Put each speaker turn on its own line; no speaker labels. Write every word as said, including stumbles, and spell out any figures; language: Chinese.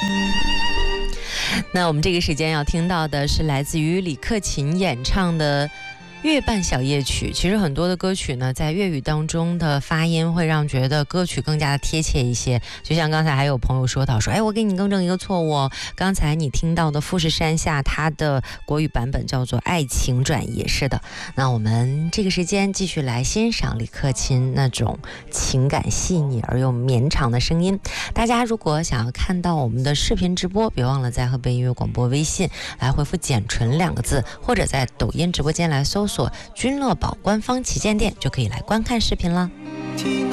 那我们这个时间要听到的是来自于李克勤演唱的月半小夜曲。其实很多的歌曲呢，在粤语当中的发音会让觉得歌曲更加的贴切一些。就像刚才还有朋友说到说，哎，我给你更正一个错误哦，刚才你听到的富士山下，它的国语版本叫做爱情转移。是的，那我们这个时间继续来欣赏李克勤那种情感细腻而又绵长的声音。大家如果想要看到我们的视频直播，别忘了在河北音乐广播微信来回复简纯两个字，或者在抖音直播间来搜索君乐宝官方旗舰店，就可以来观看视频了。